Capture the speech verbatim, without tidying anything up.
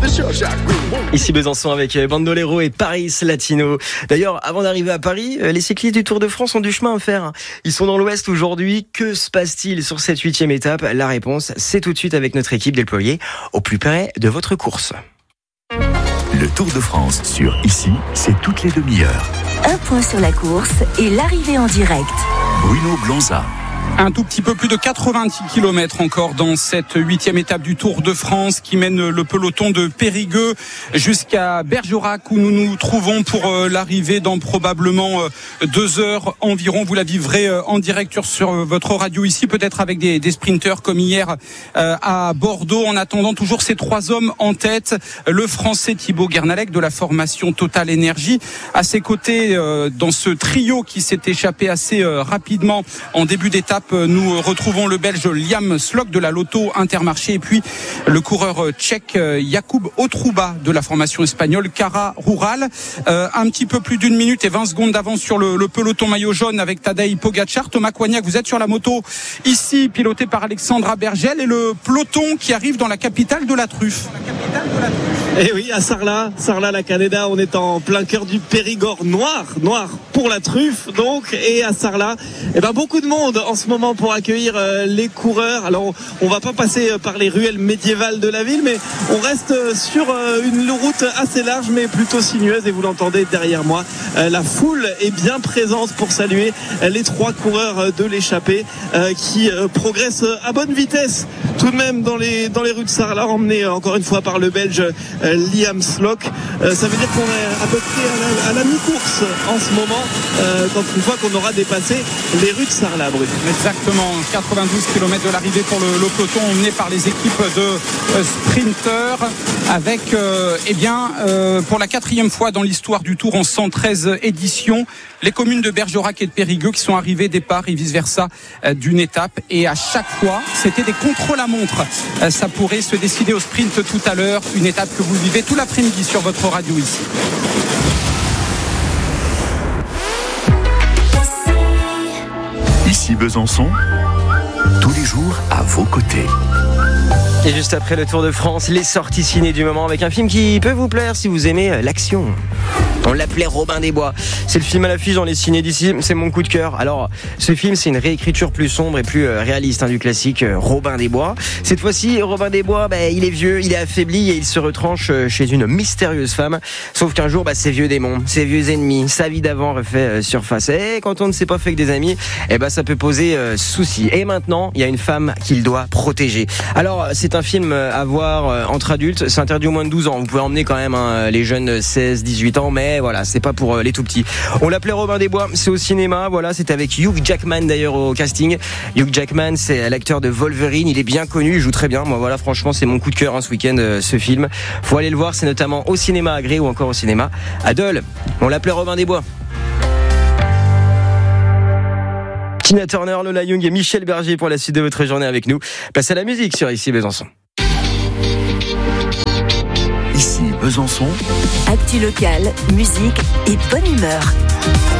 Ici Besançon avec Bandolero et Paris Latino. D'ailleurs, avant d'arriver à Paris, les cyclistes du Tour de France ont du chemin à faire. Ils sont dans l'Ouest aujourd'hui. Que se passe-t-il sur cette huitième étape ? La réponse, c'est tout de suite avec notre équipe déployée au plus près de votre course. Le Tour de France sur Ici, c'est toutes les demi-heures. Un point sur la course et l'arrivée en direct. Bruno Blanza. Un tout petit peu plus de quatre-vingt-dix kilomètres encore dans cette huitième étape du Tour de France qui mène le peloton de Périgueux jusqu'à Bergerac où nous nous trouvons pour l'arrivée dans probablement deux heures environ. Vous la vivrez en direct sur votre radio ici, peut-être avec des, des sprinteurs comme hier à Bordeaux. En attendant toujours ces trois hommes en tête, le Français Thibaut Guernalec de la formation Total Énergie. À ses côtés, dans ce trio qui s'est échappé assez rapidement en début d'étape, nous retrouvons le Belge Liam Slock de la Lotto Intermarché et puis le coureur tchèque Jakub Otruba de la formation espagnole Cara Rural. Euh, un petit peu plus d'une minute et vingt secondes d'avance sur le, le peloton maillot jaune avec Tadej Pogačar. Thomas Coignac, vous êtes sur la moto ici, piloté par Alexandra Bergel, et le peloton qui arrive dans la capitale de la truffe. Et oui, à Sarlat, Sarlat la Canéda, on est en plein cœur du Périgord noir, noir pour la truffe donc, et à Sarlat, eh ben beaucoup de monde en ce moment pour accueillir euh, les coureurs. Alors on, on va pas passer par les ruelles médiévales de la ville, mais on reste sur euh, une route assez large mais plutôt sinueuse, et vous l'entendez derrière moi, euh, la foule est bien présente pour saluer euh, les trois coureurs de l'échappée euh, qui euh, progressent à bonne vitesse tout de même dans les, dans les rues de Sarlat, emmenés euh, encore une fois par le Belge euh, Liam Slock. Euh, ça veut dire qu'on est à peu près à la, à la mi-course en ce moment, euh, quand une fois qu'on aura dépassé les rues de Sarlat, Bruno. Exactement, quatre-vingt-douze kilomètres de l'arrivée pour le, le peloton emmené par les équipes de euh, sprinteurs avec, euh, eh bien, euh, pour la quatrième fois dans l'histoire du Tour en cent treize éditions, les communes de Bergerac et de Périgueux qui sont arrivées départ et vice-versa euh, d'une étape, et à chaque fois, c'était des contre-la-montre. Euh, ça pourrait se décider au sprint tout à l'heure, une étape que vous vivez tout l'après-midi sur votre radio ici. Ici Besançon, tous les jours à vos côtés. Et juste après le Tour de France, les sorties ciné du moment avec un film qui peut vous plaire si vous aimez l'action. On l'appelait Robin des Bois. C'est le film à l'affiche dans les ciné d'ici. C'est mon coup de cœur. Alors, ce film, c'est une réécriture plus sombre et plus réaliste hein, du classique Robin des Bois. Cette fois-ci, Robin des Bois, bah, il est vieux, il est affaibli et il se retranche chez une mystérieuse femme. Sauf qu'un jour, bah, ses vieux démons, ses vieux ennemis, sa vie d'avant refait surface. Et quand on ne s'est pas fait que des amis, eh ben, ça peut poser euh, souci. Et maintenant, il y a une femme qu'il doit protéger. Alors, c'est un film à voir entre adultes. C'est interdit au moins de douze ans. Vous pouvez emmener quand même hein, les jeunes seize dix-huit ans, mais voilà, c'est pas pour les tout petits. On l'appelait Robin des Bois, c'est au cinéma, voilà, c'est avec Hugh Jackman d'ailleurs au casting. Hugh Jackman, c'est l'acteur de Wolverine, il est bien connu, il joue très bien. Moi voilà, franchement, c'est mon coup de cœur hein, ce week-end, euh, ce film. Faut aller le voir, c'est notamment au cinéma à Gré ou encore au cinéma à Dole. On l'appelait Robin des Bois. Tina Turner, Lola Young et Michel Berger pour la suite de votre journée avec nous. Passez à la musique sur Ici Besançon. Ici Besançon. Actu locale, musique et bonne humeur.